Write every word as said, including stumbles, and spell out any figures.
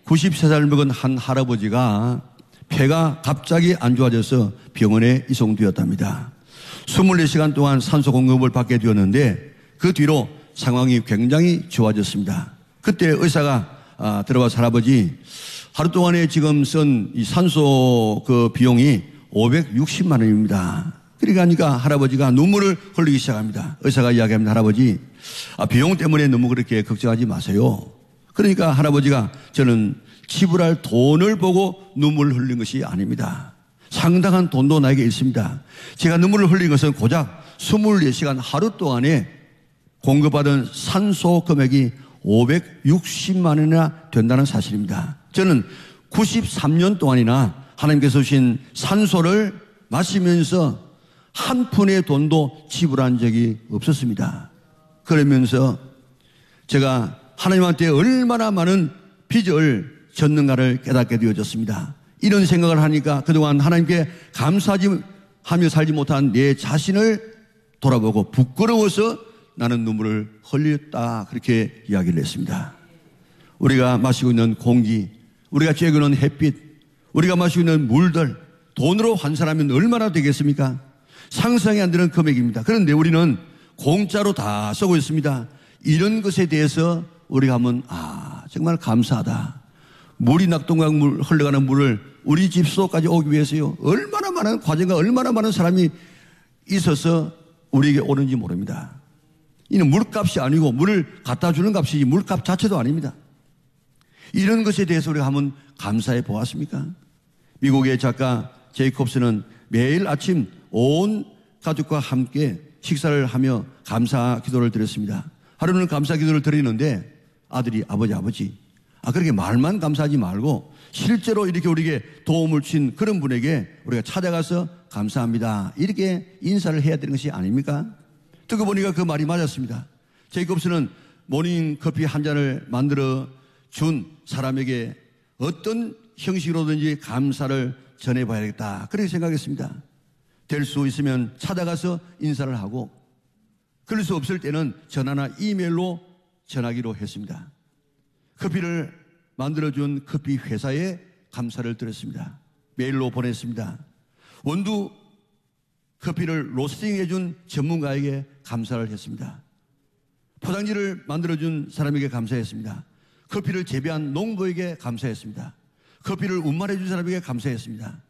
구십세 살 먹은 한 할아버지가 폐가 갑자기 안 좋아져서 병원에 이송되었답니다. 이십사 시간 동안 산소 공급을 받게 되었는데 그 뒤로 상황이 굉장히 좋아졌습니다. 그때 의사가 아, 들어와서 할아버지 하루 동안에 지금 쓴 이 산소 그 비용이 오백육십만 원입니다. 그러니까 할아버지가 눈물을 흘리기 시작합니다. 의사가 이야기합니다. 할아버지, 아, 비용 때문에 너무 그렇게 걱정하지 마세요. 그러니까 할아버지가 저는 지불할 돈을 보고 눈물을 흘린 것이 아닙니다. 상당한 돈도 나에게 있습니다. 제가 눈물을 흘린 것은 고작 이십사 시간 하루 동안에 공급받은 산소 금액이 오백육십만 원이나 된다는 사실입니다. 저는 구십삼 년 동안이나 하나님께서 주신 산소를 마시면서 한 푼의 돈도 지불한 적이 없었습니다. 그러면서 제가 하나님한테 얼마나 많은 빚을 졌는가를 깨닫게 되어졌습니다. 이런 생각을 하니까 그동안 하나님께 감사하지 하며 살지 못한 내 자신을 돌아보고 부끄러워서 나는 눈물을 흘렸다, 그렇게 이야기를 했습니다. 우리가 마시고 있는 공기, 우리가 쬐고 있는 햇빛, 우리가 마시고 있는 물들 돈으로 환산하면 얼마나 되겠습니까? 상상이 안 되는 금액입니다. 그런데 우리는 공짜로 다 쓰고 있습니다. 이런 것에 대해서 우리가 하면 아, 정말 감사하다. 물이 낙동강 물 흘러가는 물을 우리 집소까지 오기 위해서요, 얼마나 많은 과정과 얼마나 많은 사람이 있어서 우리에게 오는지 모릅니다. 이는 물값이 아니고 물을 갖다 주는 값이지 물값 자체도 아닙니다. 이런 것에 대해서 우리가 한번 감사해 보았습니까? 미국의 작가 제이콥스는 매일 아침 온 가족과 함께 식사를 하며 감사 기도를 드렸습니다. 하루는 감사 기도를 드리는데 아들이 아버지 아버지 아 그렇게 말만 감사하지 말고 실제로 이렇게 우리에게 도움을 주신 그런 분에게 우리가 찾아가서 감사합니다, 이렇게 인사를 해야 되는 것이 아닙니까? 듣고 보니까 그 말이 맞았습니다. 제이콥스는 모닝커피 한 잔을 만들어 준 사람에게 어떤 형식으로든지 감사를 전해봐야겠다, 그렇게 생각했습니다. 될 수 있으면 찾아가서 인사를 하고, 그럴 수 없을 때는 전화나 이메일로 전하기로 했습니다. 커피를 만들어준 커피 회사에 감사를 드렸습니다. 메일로 보냈습니다. 원두 커피를 로스팅해준 전문가에게 감사를 했습니다. 포장지를 만들어준 사람에게 감사했습니다. 커피를 재배한 농부에게 감사했습니다. 커피를 운반해준 사람에게 감사했습니다.